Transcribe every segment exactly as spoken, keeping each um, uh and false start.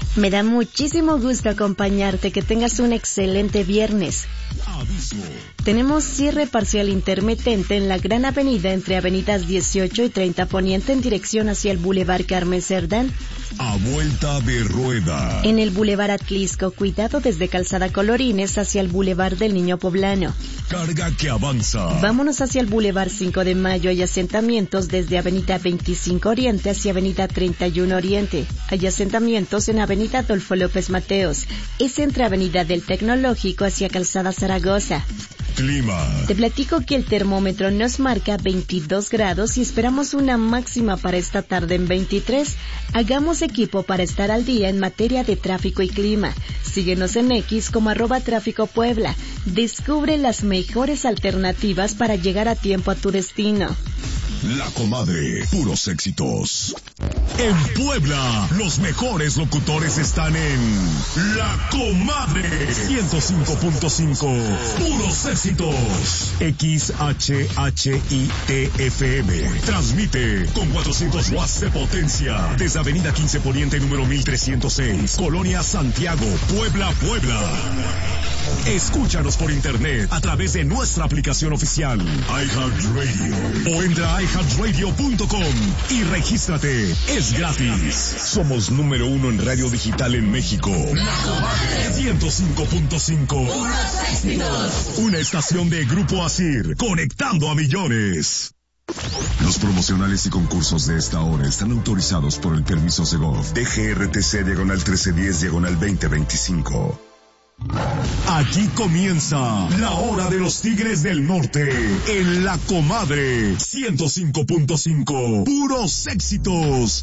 Me da muchísimo gusto acompañarte, que tengas un excelente viernes. Aviso. Tenemos cierre parcial intermitente en la Gran Avenida entre avenidas dieciocho y treinta Poniente en dirección hacia el Boulevard Carmen Cerdán. A vuelta de rueda. En el Boulevard Atlisco, cuidado desde Calzada Colorines hacia el Boulevard del Niño Poblano. Carga que avanza. Vámonos hacia el Boulevard cinco de Mayo. Hay asentamientos desde Avenida veinticinco Oriente hacia Avenida treinta y uno Oriente. Hay asentamientos en Avenida Adolfo López Mateos. Es entre Avenida del Tecnológico hacia Calzada Zaragoza. Clima. Te platico que el termómetro nos marca veintidós grados y esperamos una máxima para esta tarde en veintitrés. Hagamos equipo para estar al día en materia de tráfico y clima. Síguenos en X como arroba tráfico Puebla. Descubre las mejores alternativas para llegar a tiempo a tu destino. La Comadre, puros éxitos. En Puebla, los mejores locutores están en La Comadre ciento cinco punto cinco. Puros éxitos. X H H I T F M. Transmite con cuatrocientos watts de potencia desde Avenida quince Poniente número mil trescientos seis, Colonia Santiago, Puebla, Puebla. Escúchanos por internet a través de nuestra aplicación oficial iHeartRadio o entra a i heart radio punto com y regístrate. Es gratis. Somos número uno en radio digital en México. La Comadre ciento cinco punto cinco. Una estación de Grupo Asir, conectando a millones. Los promocionales y concursos de esta hora están autorizados por el permiso Segov D G R T C diagonal trece diez diagonal veinte veinticinco. Aquí comienza la hora de los Tigres del Norte en La Comadre ciento cinco punto cinco. Puros éxitos.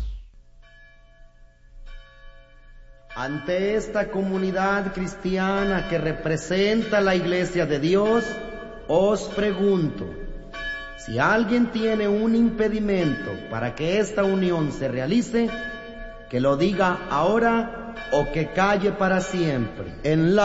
Ante esta comunidad cristiana que representa la Iglesia de Dios, os pregunto, si alguien tiene un impedimento para que esta unión se realice, que lo diga ahora o que calle para siempre. En la